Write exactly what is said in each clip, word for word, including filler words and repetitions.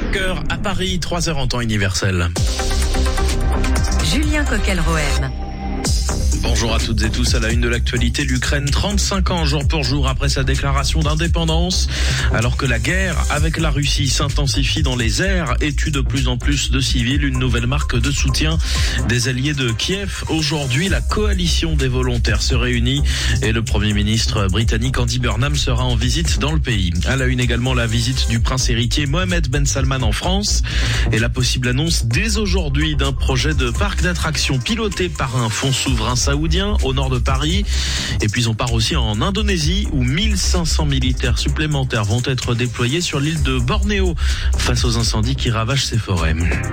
cinq heures à Paris, trois heures en temps universel. Julien Coquel-Rohem. Bonjour à toutes et tous. À la une de l'actualité, l'Ukraine, trente-cinq ans jour pour jour après sa déclaration d'indépendance. Alors que la guerre avec la Russie s'intensifie dans les airs et tue de plus en plus de civils, une nouvelle marque de soutien des alliés de Kiev. Aujourd'hui, la coalition des volontaires se réunit et le Premier ministre britannique Andy Burnham sera en visite dans le pays. À la une également, la visite du prince héritier Mohammed Ben Salman en France et la possible annonce dès aujourd'hui d'un projet de parc d'attractions piloté par un fonds souverain saoudien au nord de Paris. Et puis on part aussi en Indonésie où mille cinq cents militaires supplémentaires vont être déployés sur l'île de Bornéo face aux incendies qui ravagent ces forêts.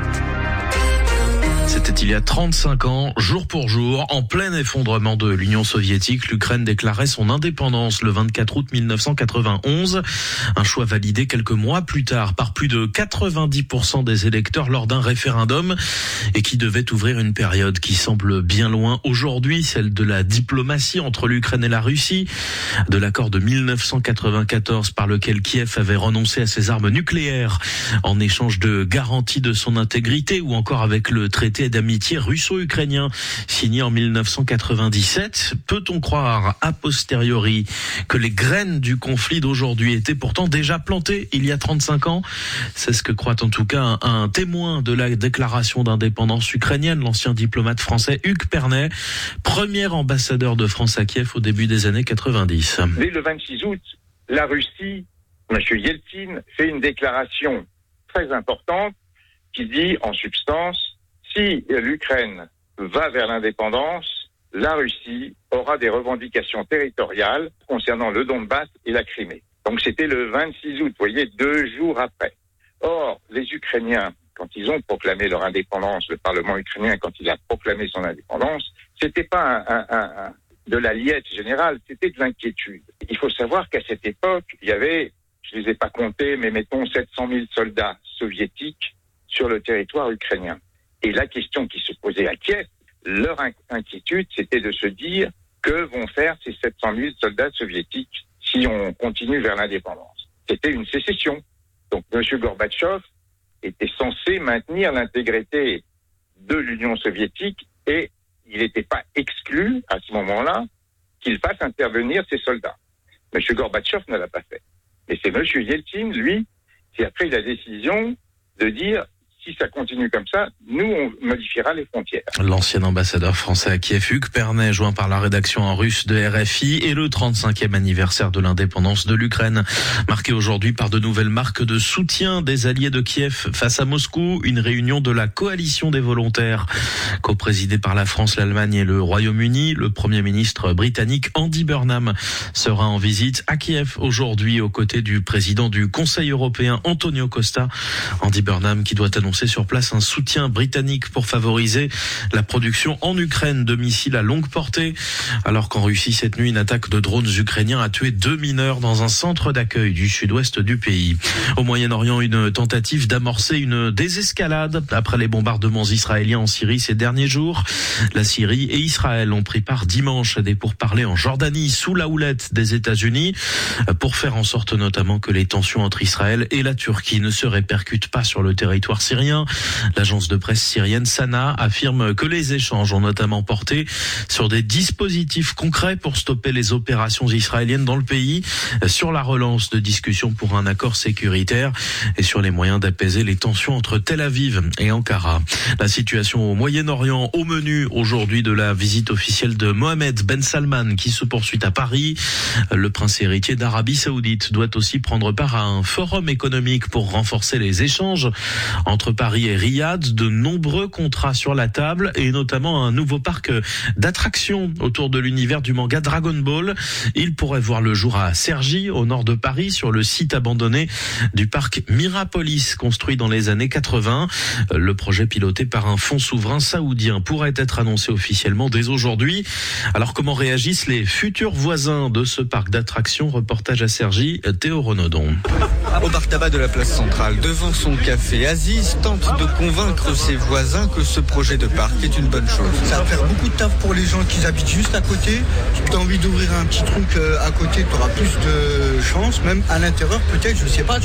C'était il y a trente-cinq ans, jour pour jour, en plein effondrement de l'Union soviétique, l'Ukraine déclarait son indépendance le vingt-quatre août mille neuf cent quatre-vingt-onze. Un choix validé quelques mois plus tard par plus de quatre-vingt-dix pour cent des électeurs lors d'un référendum et qui devait ouvrir une période qui semble bien loin aujourd'hui, celle de la diplomatie entre l'Ukraine et la Russie, de l'accord de mille neuf cent quatre-vingt-quatorze par lequel Kiev avait renoncé à ses armes nucléaires en échange de garanties de son intégrité ou encore avec le traité d'amitié russo-ukrainien signé en mille neuf cent quatre-vingt-dix-sept. Peut-on croire a posteriori que les graines du conflit d'aujourd'hui étaient pourtant déjà plantées il y a trente-cinq ans? C'est ce que croit en tout cas un, un témoin de la déclaration d'indépendance ukrainienne, l'ancien diplomate français Hugues Pernet, premier ambassadeur de France à Kiev au début des années quatre-vingt-dix. Dès le vingt-six août, la Russie, M. Yeltsin, fait une déclaration très importante qui dit en substance: si l'Ukraine va vers l'indépendance, la Russie aura des revendications territoriales concernant le Donbass et la Crimée. Donc c'était le vingt-six août, vous voyez, deux jours après. Or, les Ukrainiens, quand ils ont proclamé leur indépendance, le Parlement ukrainien, quand il a proclamé son indépendance, c'était pas un, un, un, de la liette générale, c'était de l'inquiétude. Il faut savoir qu'à cette époque, il y avait, je les ai pas comptés, mais mettons sept cent mille soldats soviétiques sur le territoire ukrainien. Et la question qui se posait à Kiev, leur inquiétude, c'était de se dire que vont faire ces sept cent mille soldats soviétiques si on continue vers l'indépendance. C'était une sécession. Donc M. Gorbatchev était censé maintenir l'intégrité de l'Union soviétique et il n'était pas exclu à ce moment-là qu'il fasse intervenir ces soldats. M. Gorbatchev ne l'a pas fait. Mais c'est M. Yeltsin, lui, qui a pris la décision de dire: si ça continue comme ça, nous, on modifiera les frontières. L'ancien ambassadeur français à Kiev, Hugues Pernet, joint par la rédaction en russe de R F I, et le trente-cinquième anniversaire de l'indépendance de l'Ukraine, marqué aujourd'hui par de nouvelles marques de soutien des alliés de Kiev face à Moscou. Une réunion de la coalition des volontaires, coprésidée par la France, l'Allemagne et le Royaume-Uni. Le Premier ministre britannique Andy Burnham sera en visite à Kiev aujourd'hui aux côtés du président du Conseil européen Antonio Costa. Andy Burnham qui doit annoncer sur place un soutien britannique pour favoriser la production en Ukraine de missiles à longue portée, alors qu'en Russie cette nuit une attaque de drones ukrainiens a tué deux mineurs dans un centre d'accueil du sud-ouest du pays. Au Moyen-Orient, une tentative d'amorcer une désescalade après les bombardements israéliens en Syrie ces derniers jours. La Syrie et Israël ont pris part dimanche à des pourparlers en Jordanie sous la houlette des États-Unis pour faire en sorte notamment que les tensions entre Israël et la Turquie ne se répercutent pas sur le territoire syrien. L'agence de presse syrienne Sana affirme que les échanges ont notamment porté sur des dispositifs concrets pour stopper les opérations israéliennes dans le pays, sur la relance de discussions pour un accord sécuritaire et sur les moyens d'apaiser les tensions entre Tel Aviv et Ankara. La situation au Moyen-Orient au menu aujourd'hui de la visite officielle de Mohammed Ben Salman qui se poursuit à Paris. Le prince héritier d'Arabie Saoudite doit aussi prendre part à un forum économique pour renforcer les échanges entre Paris et Riyad. De nombreux contrats sur la table et notamment un nouveau parc d'attractions autour de l'univers du manga Dragon Ball. Il pourrait voir le jour à Cergy, au nord de Paris, sur le site abandonné du parc Mirapolis, construit dans les années quatre-vingts. Le projet piloté par un fonds souverain saoudien pourrait être annoncé officiellement dès aujourd'hui. Alors comment réagissent les futurs voisins de ce parc d'attractions? Reportage à Cergy, Théo Renaudon. Au bar tabac de la place centrale, devant son café, Aziz tente de convaincre ses voisins que ce projet de parc est une bonne chose. Ça va faire beaucoup de taf pour les gens qui habitent juste à côté. Si tu as envie d'ouvrir un petit truc à côté, tu auras plus de chance, même à l'intérieur peut-être, je sais pas.